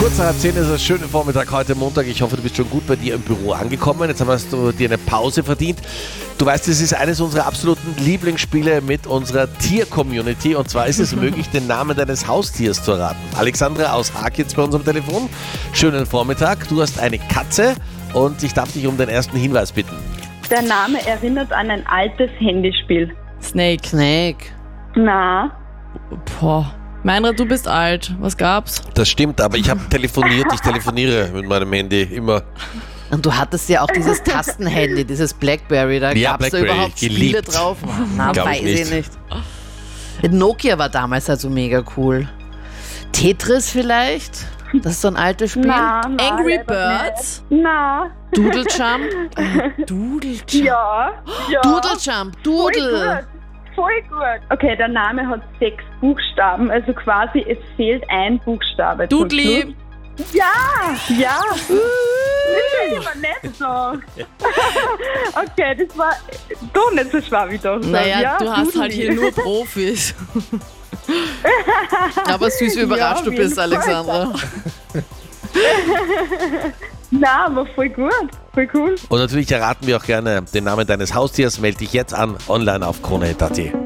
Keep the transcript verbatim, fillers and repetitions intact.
Kurz nach halb zehn ist es schöner Vormittag heute Montag. Ich hoffe, du bist schon gut bei dir im Büro angekommen. Jetzt hast du dir eine Pause verdient. Du weißt, es ist eines unserer absoluten Lieblingsspiele mit unserer Tier-Community. Und zwar ist es möglich, den Namen deines Haustiers zu erraten. Alexandra aus Haag jetzt bei unserem Telefon. Schönen Vormittag. Du hast eine Katze und ich darf dich um den ersten Hinweis bitten. Der Name erinnert an ein altes Handyspiel. Snake. Snake. Na, Boah. Meinrad, du bist alt. Was gab's? Das stimmt, aber ich habe telefoniert. Ich telefoniere mit meinem Handy immer. Und du hattest ja auch dieses Tastenhandy, dieses Blackberry, da Ja, gab es da Blackberry, überhaupt Spiele geliebt. drauf? Na, Glaub weiß ich ich nicht. Nokia war damals also mega cool. Tetris vielleicht? Das ist so ein altes Spiel. na, na Angry leider Birds? nicht. Na, Doodle Jump? Doodle Jump. ja, ja. Doodle Jump, Voll Doodle. gut. Voll gut. Okay, der Name hat sechs Buchstaben, also quasi es fehlt ein Buchstabe. zum Doodly. Schluss. Ja, ja. Das will ich aber nicht sagen. Okay, das war doch nicht so schwer wie das. Naja, ja, du hast halt Doodly. hier nur Profis. Aber süß, wie überrascht Ja, du auf bist, jeden Fall. Alexandra. Na, aber voll gut. Voll cool. Und natürlich erraten wir auch gerne den Namen deines Haustiers. Melde dich jetzt an, online auf krone punkt at.